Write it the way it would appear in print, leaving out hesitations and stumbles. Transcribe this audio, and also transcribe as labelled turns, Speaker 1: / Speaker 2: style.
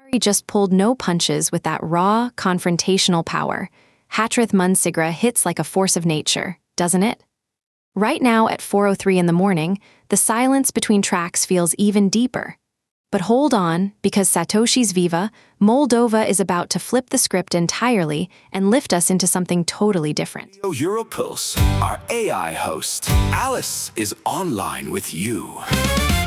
Speaker 1: He just pulled no punches with that raw, confrontational power. Hatrith Munsigra hits like a force of nature, doesn't it? Right now at 4:03 in the morning, the silence between tracks feels even deeper. But hold on, because Satoshi's Viva, Moldova is about to flip the script entirely and lift us into something totally different.
Speaker 2: Europulse, our AI host, Alice, is online with you.